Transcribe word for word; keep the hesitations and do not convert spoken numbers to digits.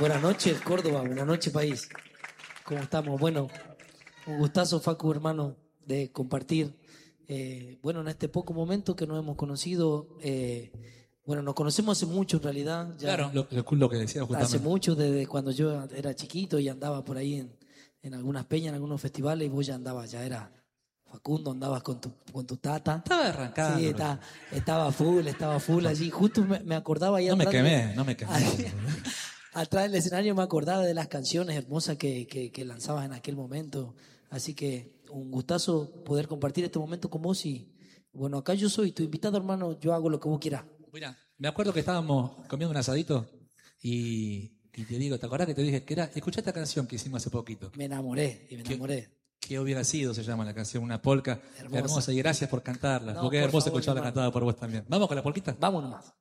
Buenas noches, Córdoba. Buenas noches, país. ¿Cómo estamos? Bueno, un gustazo, Facu, hermano, de compartir. Eh, bueno, en este poco momento que nos hemos conocido, eh, bueno, nos conocemos hace mucho en realidad. Ya claro, lo, lo que decía justamente. Hace mucho, desde cuando yo era chiquito y andaba por ahí en, en algunas peñas, en algunos festivales, y vos ya andabas, ya era Facundo, andabas con tu, con tu tata. Estaba arrancando. Sí, estaba, estaba full, estaba full allí. Justo me, me acordaba ahí No me atrás quemé, de- no me quemé. Atrás del escenario me acordaba de las canciones hermosas que, que, que lanzabas en aquel momento. Así que un gustazo poder compartir este momento con vos. Y bueno, acá yo soy tu invitado, hermano. Yo hago lo que vos quieras. Mira, me acuerdo que estábamos comiendo un asadito y, y te digo, ¿te acordás que te dije que era, escuchá esta canción que hicimos hace poquito? Me enamoré y me ¿Qué? enamoré. ¿Qué hubiera sido? Se llama la canción, una polca Hermosa. hermosa, y gracias por cantarla, No, porque es por hermoso favor, escucharla hermano. cantada por vos también. ¿Vamos con la polquita? Vamos nomás.